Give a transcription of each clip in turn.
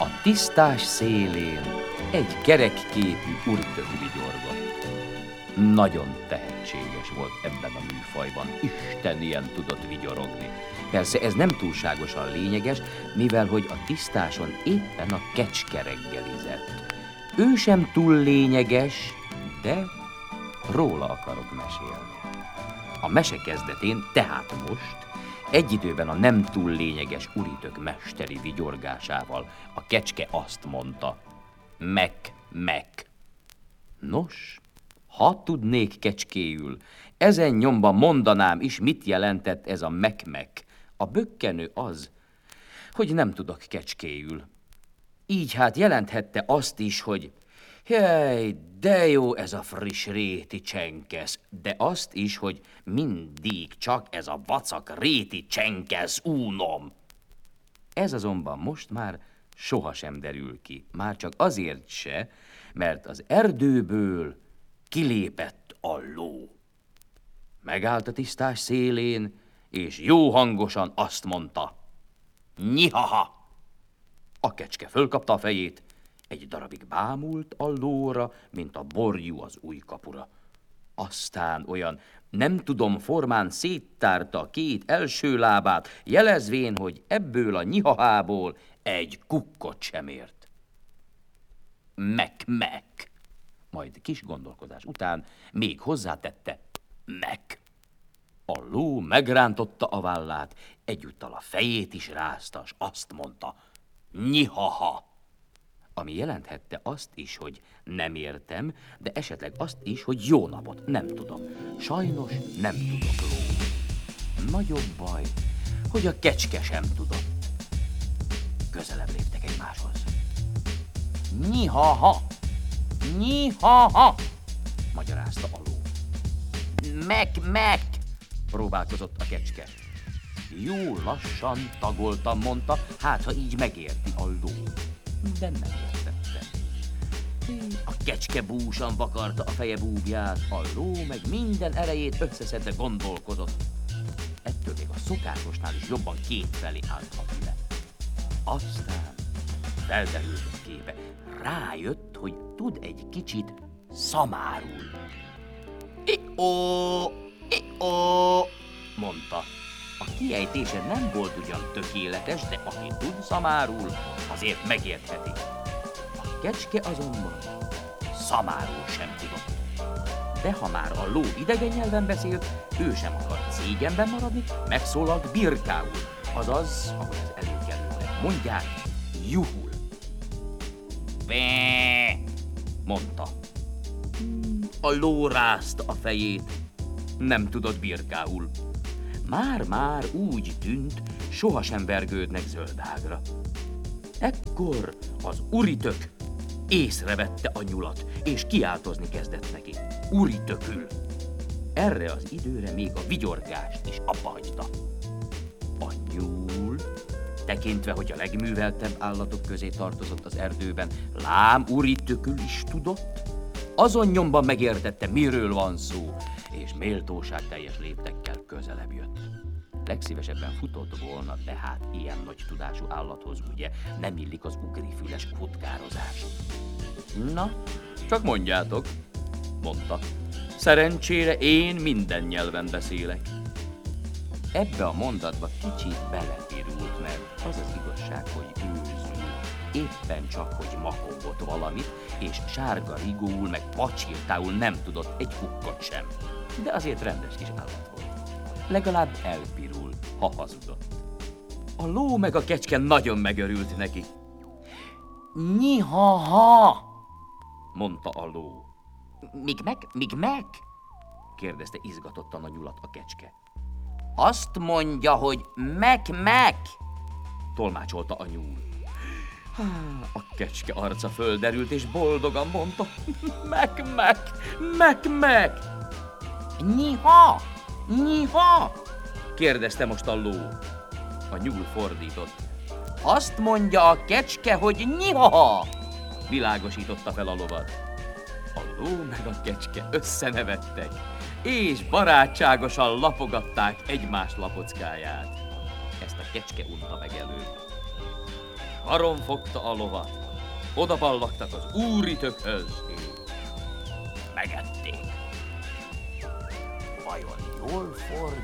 A tisztás szélén egy kerekképű úritök vigyorgott. Nagyon tehetséges volt ebben a műfajban, Isten ilyen tudott vigyorogni. Persze ez nem túlságosan lényeges, mivel hogy a tisztáson éppen a kecske reggelizett. Ő sem túl lényeges, de róla akarok mesélni. A mese kezdetén, tehát most, egy időben a nem túl lényeges úritök mesteri vigyorgásával a kecske azt mondta: mek. Nos, ha tudnék kecskéül, ezen nyomban mondanám is, mit jelentett ez a mek. A bökkenő az, hogy nem tudok kecskéül. Így hát jelenthette azt is, hogy jaj, de jó ez a friss réti csenkesz, de azt is, hogy mindig csak ez a vacak réti csenkesz únom. Ez azonban most már sohasem derül ki, már csak azért se, mert az erdőből kilépett a ló. Megállt a tisztás szélén, és jó hangosan azt mondta: nyihaha! A kecske fölkapta a fejét, egy darabig bámult a lóra, mint a borjú az újkapura. Aztán olyan nem tudom formán széttárta a két első lábát, jelezvén, hogy ebből a nyihahából egy kukkot sem ért. Mek. Majd kis gondolkodás után még hozzátette: mek. A ló megrántotta a vállát, egyúttal a fejét is rázta, s azt mondta: nyihaha! Ami jelenthette azt is, hogy nem értem, de esetleg azt is, hogy jó napot, nem tudom. Sajnos nem tudok, ló. Nagyobb baj, hogy a kecske sem tudott. Közelebb léptek egymáshoz. Nyihaha! Magyarázta a ló. Mek! Próbálkozott a kecske. Jó lassan tagoltam, mondta, hát ha így megérti a ló. De nem értette. A kecske búsan vakarta a feje búbját, a ló meg minden erejét összeszedve gondolkozott. Ettől még a szokásosnál is jobban kétfelé állt a füle. Aztán felderült a képe. Rájött, hogy tud egy kicsit szamárul. I-ó, mondta. A kiejtése nem volt ugyan tökéletes, de aki tud szamárul, azért megértheti. A kecske azonban szamárul sem tudott. De ha már a ló idegen nyelven beszélt, ő sem akart szégyenben maradni, megszólalt birkául, azaz, ahogy az előkelőnek mondják, juhul. Bé, mondta. A ló rázta a fejét, nem tudott birkául. Már úgy tűnt, sohasem vergődnek zöldágra. Ekkor az úritök észrevette a nyulat, és kiáltozni kezdett neki. Úritökül! Erre az időre még a vigyorgást is abbahagyta. A nyúl, tekintve, hogy a legműveltebb állatok közé tartozott az erdőben, lám úritökül is tudott, azon nyomban megértette, miről van szó, és méltóságteljes léptekkel közelebb jött. Legszívesebben futott volna, de hát ilyen nagy tudású állathoz ugye nem illik az ugrifüles futkározás. Na, csak mondjátok, mondta. Szerencsére én minden nyelven beszélek. Ebbe a mondatba kicsit beleférült, mert az az igazság, hogy őzül éppen csak, hogy makogott valamit, és sárga rigóul meg pacsirtául nem tudott egy kukkot sem. De azért rendes kis állat volt. Legalább elpirul, ha hazudott. A ló meg a kecske nagyon megörült neki. Nyihaha! Mondta a ló. Míg meg? Kérdezte izgatottan a nyulat a kecske. Azt mondja, hogy meg! Tolmácsolta a nyúl. A kecske arca földerült, és boldogan mondta. Meg! Nyiha! Kérdezte most a ló. A nyúl fordított. Azt mondja a kecske, hogy nyiha! Világosította fel a lovat. A ló meg a kecske összenevettek, és barátságosan lapogatták egymás lapockáját. Ezt a kecske unta meg előbb. karon fogta a lovat. Oda ballagtak az úri tökhöz, és megették. Vajon jól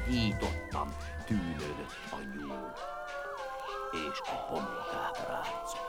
fordítottam, tűnődött a nyúl, és a homlokát ráncolta.